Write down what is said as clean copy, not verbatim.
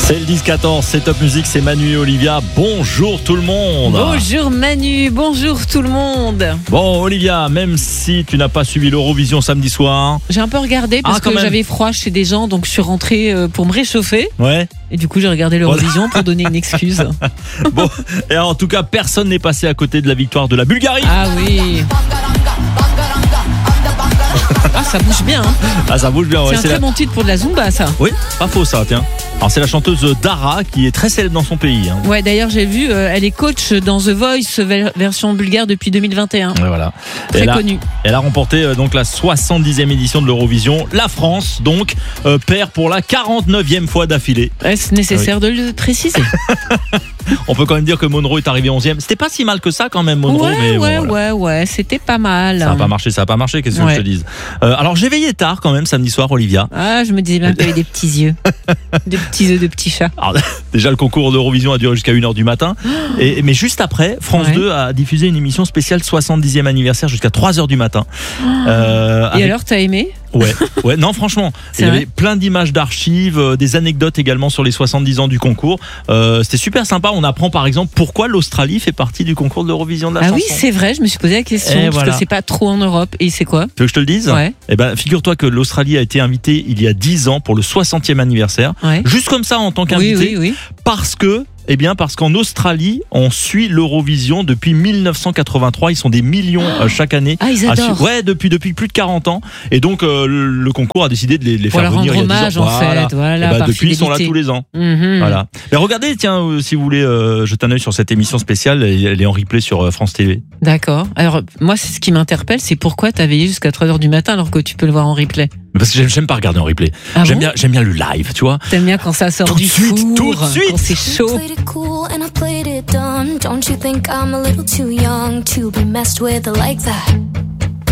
C'est le 10-14, c'est Top Music, c'est Manu et Olivia. Bonjour tout le monde. Bonjour Manu, bonjour tout le monde. Bon Olivia, même si tu n'as pas suivi l'Eurovision samedi soir. J'ai un peu regardé parce que j'avais froid chez des gens, donc je suis rentrée pour me réchauffer. Ouais. Et du coup j'ai regardé l'Eurovision pour donner une excuse. Bon, et alors, en tout cas, personne n'est passé à côté de la victoire de la Bulgarie. Ah oui. Ah, ça bouge bien. Hein. Ah, ça bouge bien. Ouais, c'est un très bon titre pour de la Zumba, ça. Oui, pas faux ça, tiens. Alors c'est la chanteuse Dara qui est très célèbre dans son pays. Hein. Ouais, d'ailleurs j'ai vu, elle est coach dans The Voice version bulgare depuis 2021. Ouais, voilà. Très connue. Elle a remporté donc la 70e édition de l'Eurovision. La France donc perd pour la 49e fois d'affilée. Est-ce nécessaire de le préciser? On peut quand même dire que Monroe est arrivé 11e. C'était pas si mal que ça quand même, Monroe. Ouais, c'était pas mal. Ça a pas marché, qu'est-ce que je te dise. Alors j'ai veillé tard quand même samedi soir, Olivia. Ah, je me disais bien qu'il y avait des petits yeux. Des petits œufs de petits chats. Alors, déjà le concours d'Eurovision a duré jusqu'à 1h du matin. Mais juste après, France 2 a diffusé une émission spéciale 70e anniversaire jusqu'à 3h du matin. Et alors, t'as aimé ? Ouais, non franchement, il y avait plein d'images d'archives, des anecdotes également sur les 70 ans du concours. C'était super sympa. On apprend par exemple pourquoi l'Australie fait partie du concours de l'Eurovision de la chanson. Ah oui, c'est vrai, je me suis posé la question parce que c'est pas trop en Europe. Et c'est quoi ? Tu veux que je te le dise ? Ouais. Eh ben, figure-toi que l'Australie a été invitée il y a 10 ans pour le 60e anniversaire. Ouais. Juste comme ça en tant qu'invité. Oui. Parce qu'en Australie, on suit l'Eurovision depuis 1983. Ils sont des millions chaque année. Ah, ils adorent. Ouais, depuis plus de 40 ans. Et donc, le concours a décidé de les faire venir il y a 10 ans. Voilà, depuis, ils sont là tous les ans. Voilà. Mais regardez, tiens, si vous voulez jeter un œil sur cette émission spéciale, elle est en replay sur France TV. D'accord. Alors, moi, c'est ce qui m'interpelle, c'est pourquoi t'as veillé jusqu'à 3h du matin alors que tu peux le voir en replay. Parce que j'aime pas regarder en replay. J'aime bien le live, tu vois. T'aimes bien quand ça sort du four, tout de suite, quand c'est chaud. Cool and I played it dumb. Don't you think I'm a little too young to be messed with like that?